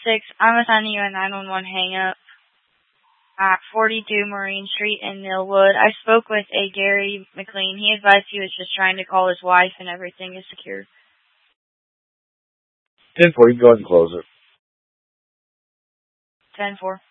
I'm assigning you a 911 hang-up at 42 Marine Street in Millwood. I spoke with a Gary McLean. He advised he was just trying to call his wife and everything is secure. 10-4, you can go ahead and close it. 10-4.